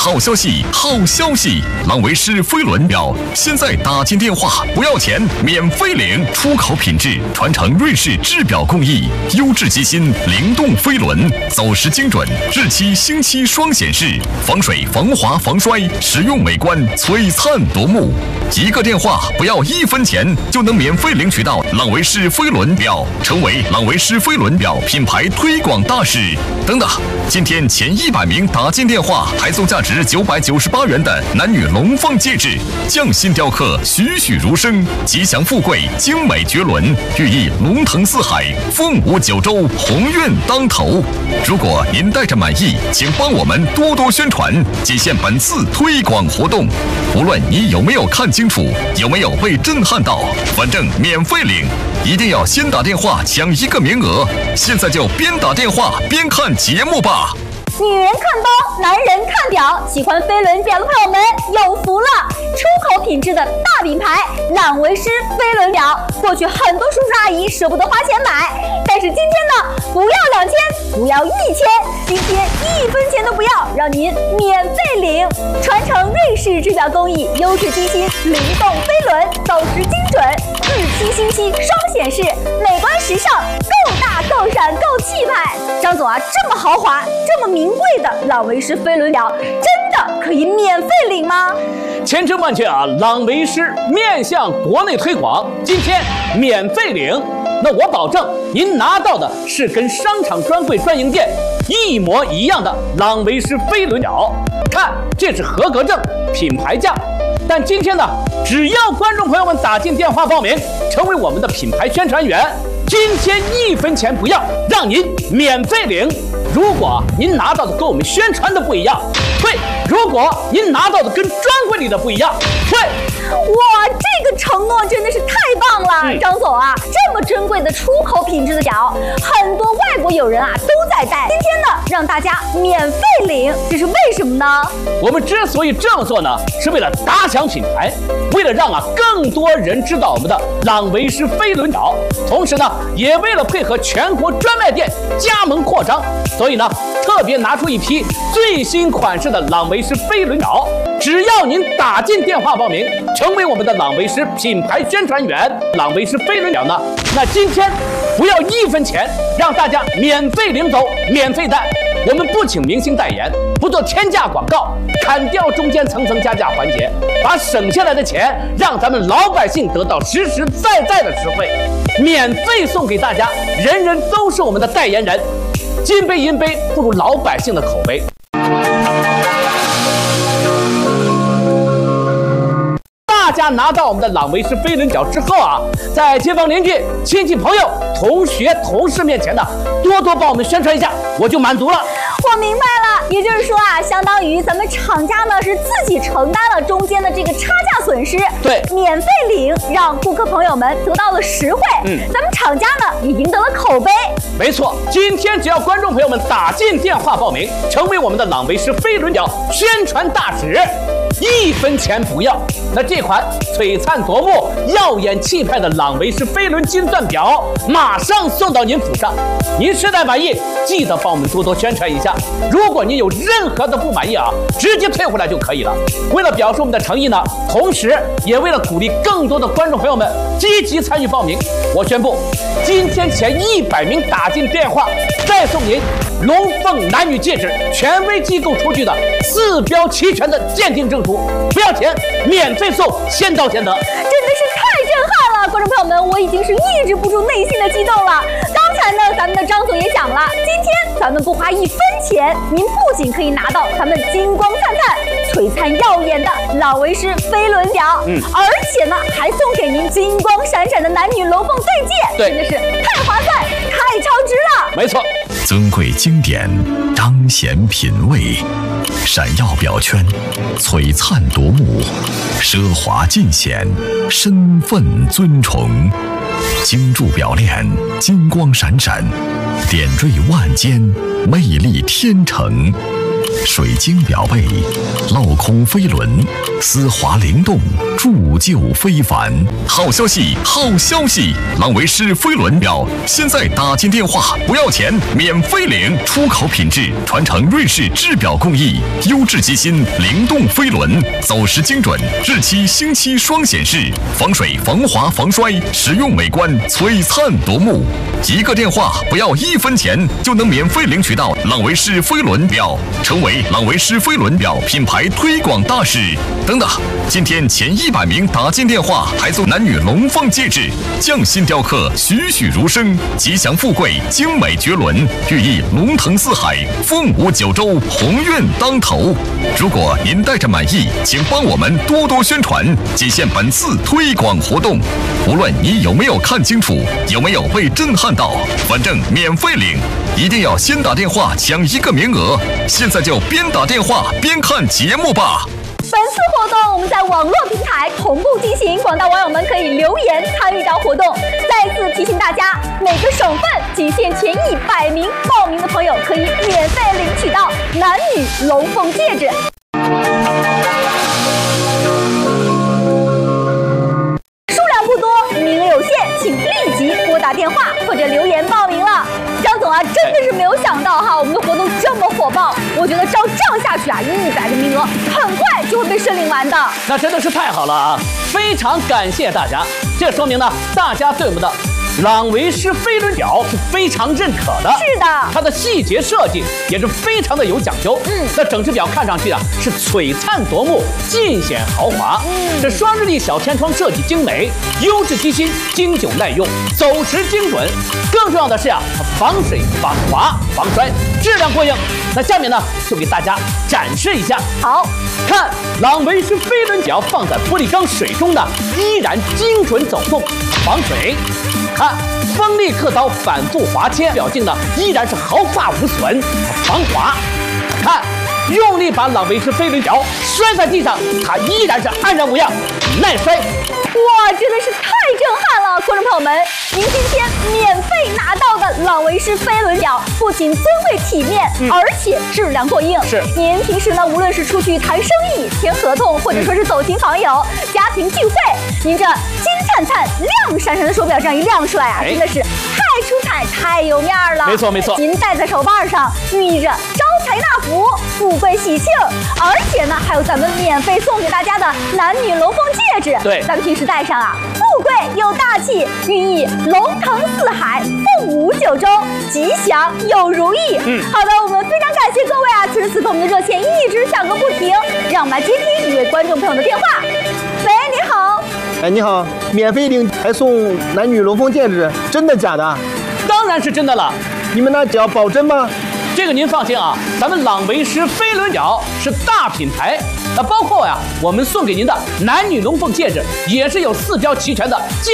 好消息，好消息！朗维诗飞轮表现在打进电话不要钱，免费领，出口品质，传承瑞士制表工艺，优质机芯，灵动飞轮，走时精准，日期星期双显示，防水、防滑、防摔，实用美观，璀璨夺目。一个电话不要1分钱，就能免费领取到朗维诗飞轮表，成为朗维诗飞轮表品牌推广大使。等等，今天前100名打进电话还送价值998元的男女龙凤戒指，匠心雕刻，栩栩如生，吉祥富贵，精美绝伦，寓意龙腾四海，凤舞九州，鸿运当头。如果您带着满意，请帮我们多多宣传，仅限本次推广活动。无论你有没有看清楚，有没有被震撼到，反正免费领，一定要先打电话抢1个名额。现在就边打电话边看节目吧。 女人看包，男人看表，喜欢飞轮表的朋友们有福了！出口品质的大品牌朗维诗飞轮表，过去很多叔叔阿姨舍不得花钱买，但是今天呢，不要2000，不要1000，今天1分钱都不要，让您免费领！传承瑞士制表工艺，优质机芯，灵动飞轮，走时精准，日期星期双显示，美观时尚，够大够闪够气派。张总啊，这么豪华，这么名贵的朗维诗飞轮表，真的可以免费领吗？ 千真万确啊！朗维诗面向国内推广，今天免费领。那我保证，您拿到的是跟商场专柜专营店一模一样的朗维诗飞轮表。看，这是合格证，品牌价。但今天呢，只要观众朋友们打进电话报名，成为我们的品牌宣传员，今天1分钱不要，让您免费领。如果您拿到的跟我们宣传的不一样，退；如果您拿到的跟专柜里的不一样，退。 哇，这个承诺真的是太棒了，张总啊，这么珍贵的出口品质的表，很多外国友人啊都在戴。今天呢，让大家免费领，这是为什么呢？ 我们之所以这么做呢，是为了打响品牌，为了让更多人知道我们的朗维诗飞轮表，同时呢，也为了配合全国专卖店加盟扩张，所以呢，特别拿出一批最新款式的朗维诗飞轮表。只要您打进电话报名，成为我们的朗维诗品牌宣传员，朗维诗飞轮表呢，那今天不要1分钱，让大家免费领走，免费戴。我们不请明星代言，不做天价广告，砍掉中间层层加价环节，把省下来的钱让咱们老百姓得到实实在在的实惠，免费送给大家，人人都是我们的代言人。金杯银杯不如老百姓的口碑。大家拿到我们的朗维诗飞轮表之后啊，在街坊邻居、亲戚朋友、同学、同事面前呢，多多帮我们宣传一下，我就满足了。 我明白了，也就是说啊，相当于咱们厂家呢是自己承担了中间的这个差价损失， 对， 免费领，让顾客朋友们得到了实惠，咱们厂家呢也赢得了口碑。 没错，今天只要观众朋友们打进电话报名，成为我们的朗维诗飞轮表宣传大使，1分钱不要。那这款璀璨夺目、耀眼气派的朗维诗飞轮金钻表，马上送到您府上。您实在满意，记得帮我们多多宣传一下。如果您有任何的不满意啊，直接退回来就可以了。为了表示我们的诚意呢，同时也为了鼓励更多的观众朋友们积极参与报名，我宣布，今天前100名打进电话，再送您龙凤男女戒指，权威机构出具的4标齐全的鉴定证书，不要钱，免费送，先到先得。 真的是太震撼了，观众朋友们，我已经是抑制不住内心的激动了。刚才呢，咱们的张总也讲了，今天咱们不花1分钱，您不仅可以拿到咱们金光灿灿、璀璨耀眼的朗维诗飞轮表，而且呢，还送给您金光闪闪的男女龙凤对戒，真的是太划算、太超值了。 没错。 尊贵经典，彰显品味，闪耀表圈，璀璨夺目，奢华尽显，身份尊崇。精铸表链，金光闪闪，点缀万间，魅力天成。 水晶表背，镂空飞轮，丝滑灵动，铸就非凡。好消息，好消息！朗维诗飞轮表现在打进电话不要钱，免费领，出口品质，传承瑞士制表工艺，优质机芯，灵动飞轮，走时精准，日期星期双显示，防水防滑防摔，实用美观，璀璨夺目。一个电话不要1分钱，就能免费领取到朗维诗飞轮表，成为朗维诗飞轮表品牌推广大使。等等，今天前100名打进电话还送男女龙凤戒指，匠心雕刻，栩栩如生，吉祥富贵，精美绝伦，寓意龙腾四海，凤舞九州，鸿运当头。如果您带着满意，请帮我们多多宣传，仅限本次推广活动。无论你有没有看清楚，有没有被震撼到，反正免费领，一定要先打电话抢1个名额。现在就边打电话边看节目吧。 本次活动我们在网络平台同步进行，广大网友们可以留言参与到活动。再次提醒大家，每个省份仅限前100名报名的朋友可以免费领取到男女龙凤戒指。数量不多，名额有限，请立即拨打电话或者留言报名了。张总啊，真的是没有想到哈，我们的活动这么火爆。我觉得照这样下去啊，100个名额很快就会被申领完的。 那真的是太好了啊！非常感谢大家，这说明呢，大家对我们的朗维诗飞轮表是非常认可的。 是的， 它的细节设计也是非常的有讲究。那整只表看上去啊是璀璨夺目，尽显豪华。这双日历小天窗设计精美，优质机芯，经久耐用，走时精准。更重要的是啊，它防水、防滑、防摔，质量过硬。那下面呢，就给大家展示一下。 好， 看朗维诗飞轮表放在玻璃缸水中呢，依然精准走动，防水。看锋利刻刀反复划切，表径呢依然是毫发无损，防滑。看用力把朗维诗飞轮表摔在地上，它依然是安然无恙，耐摔。 哇，真的是太震撼了！观众朋友们，您今天免费拿到的朗维诗飞轮表，不仅尊贵体面，而且质量过硬。 是您平时呢，无论是出去谈生意、签合同，或者说是走亲访友、家庭聚会，您这金灿灿、亮闪闪的手表这样一亮出来啊，真的是太出彩、太有面儿了。 没错没错， 您戴在手腕上，寓意着招财纳福、富贵喜庆，而且呢，还有咱们免费送给大家的男女龙凤戒指。 对， 咱们平时戴上啊，富贵又大气，寓意龙腾四海，凤舞九州，吉祥又如意。好的，我们非常感谢各位啊，此时此刻我们的热线一直响个不停，让我们来接听一位观众朋友的电话。喂，你好。 哎，你好，免费领还送男女龙凤戒指，真的假的？ 当然是真的了。 你们那叫保真吗？ 这个您放心啊，咱们朗维诗飞轮表是大品牌，那包括呀，我们送给您的男女龙凤戒指也是有4标齐全的